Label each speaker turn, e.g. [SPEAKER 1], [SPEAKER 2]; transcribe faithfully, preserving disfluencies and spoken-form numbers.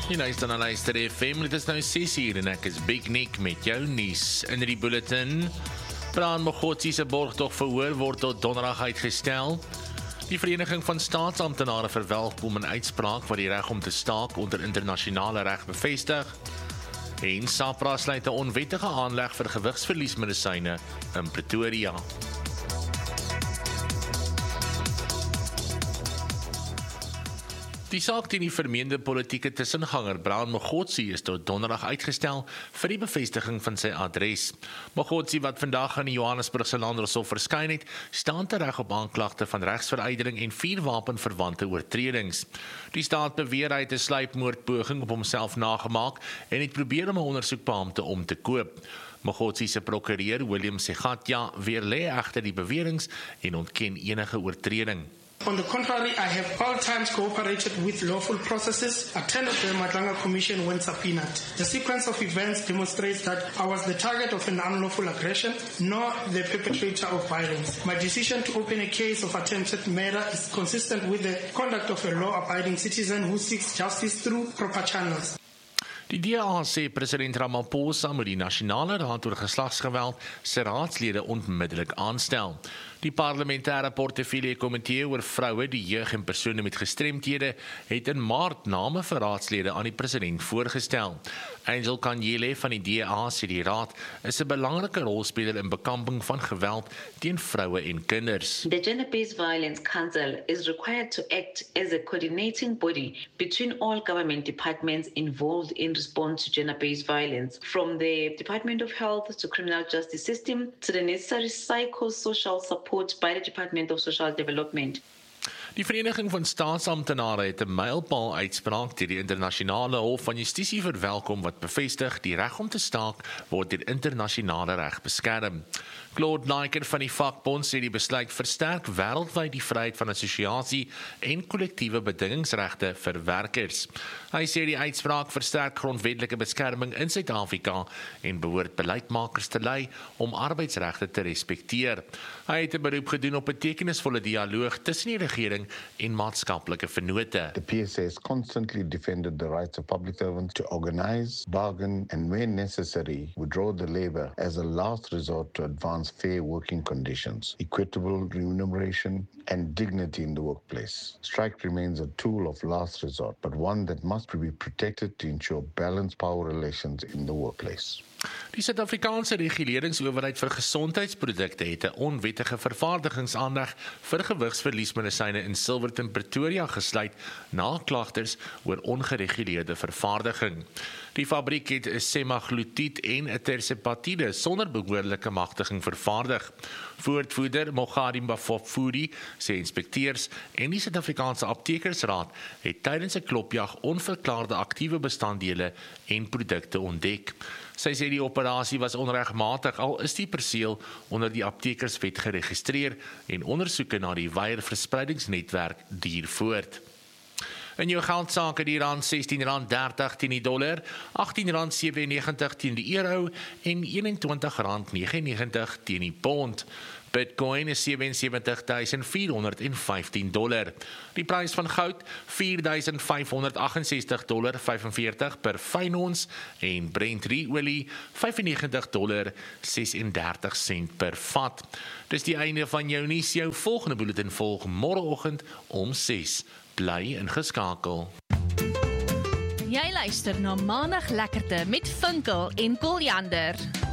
[SPEAKER 1] Jy luister na Luister F M, dit is nou ses uur en ek is Big Nick met jou nuus in die bulletin. Brian Mogotsi se borgtog verhoor word tot donderdag uitgestel. Die Vereniging van Staatsamptenare verwelkom 'n uitspraak wat die reg om te staak onder internasionale reg bevestig. En SAPRA sluit 'n onwettige aanleg vir gewigsverliesmedisyne in Pretoria. Die saak teen die vermeende politieke tussenganger Brian Mogotsi is tot donderdag uitgestel vir die bevestiging van sy adres. Mogotsi, wat vandag aan die Johannesburgse Landdroshof verskyn het, staan tereg op aanklagte van regsveruidering en vier wapenverwante oortredings. Die staat beweer hy het 'n sluipmoordpoging op homself nagemaak en het probeer om 'n ondersoekbeampte om te koop. Mogotsi se prokureur William Segatja weerlê egter die beweringe en ontken enige oortreding.
[SPEAKER 2] On the contrary, I have all times cooperated with lawful processes, attended the Madlanga Commission when subpoenaed. The sequence of events demonstrates that I was the target of an unlawful aggression, nor the perpetrator of violence. My decision to open a case of attempted murder is consistent with the conduct of a law-abiding citizen who seeks justice through proper channels.
[SPEAKER 1] Die D A sê president Ramaphosa moet die Nasionale Raad oor Geslagsgeweld se raadslede onmiddellik aanstel. Die parlementêre portefeulje komitee oor vroue, die jeug en persone met gestremthede het in Maart name vir raadslede aan die president voorgestel. Angel Kanyele van die D A sê die raad is 'n belangrike rolspeler in bekamping van geweld teen vroue en kinders.
[SPEAKER 3] The Gender-Based Violence Council is required to act as a coordinating body between all government departments involved in response to gender-based violence, from the Department of Health to criminal justice system to the necessary psychosocial support by the Department of Social Development.
[SPEAKER 1] Die Vereniging van Staatsamptenare het 'n mylpaal uitspraak teen die internasionale hof van justisie verwelkom wat bevestig die reg om te staak word deur internasionale reg beskerm. Claude Naiker van die vakbond sê die besluit versterk wêreldwyd die vryheid van assosiasie en kollektiewe bedingingsregte vir werkers. Hy sê die uitspraak versterk grondwetlike beskerming in Suid-Afrika en behoort beleidsmakers te lei om arbeidsregte te respekteer. Hy het 'n beroep gedoen op 'n betekenisvolle dialoog tussen die regering en maatskaplike vennote.
[SPEAKER 4] The P S A has constantly defended the rights of public servants to organize, bargain, and when necessary, withdraw the labor as a last resort to advance fair working conditions, equitable remuneration, and dignity in the workplace. Strike remains a tool of last resort, but one that must be protected to ensure balanced power relations in the workplace.
[SPEAKER 1] Die Suid-Afrikaanse Reguleringsowerheid vir Gesondheidsprodukte het 'n onwettige vervaardigingsaanleg vir gewigsverliesmedisyne in Silverton, Pretoria gesluit na klagtes oor ongereguleerde vervaardiging. Die fabriek het 'n semaglutied en 'n tersepatide sonder behoorlike magtiging vervaardig. Woordvoerder Mogadi Bafofudi sê inspekteurs en die Suid-Afrikaanse Aptekersraad het tydens 'n klopjag onverklaarde aktiewe bestanddele en produkte ontdek. Sy sê die operasie was onregmatig, al is die perseel onder die aptekerswet geregistreer en ondersoeke na die wyer verspreidingsnetwerk duur voort. In jou geldsaake die rand sestien rand dertig teen die dollar, agttien rand sewennegentig teen die euro en eenentwintig rand negenennegentig teen die pond. Bitcoin is sewe en sewentig duisend vierhonderd vyftien dollar. Die prys van goud vier duisend vyfhonderd agt-en-sestig dollar vyfenveertig per fyn ons en Brent olie vyfennegentig dollar sesendertig sent per vat. Dis die einde van jou nuus. Jou volgende bulletin volg môreoggend om ses. Bly ingeskakel.
[SPEAKER 5] Jy luister na Maandag Lekkerte met Vinkel en Koljander.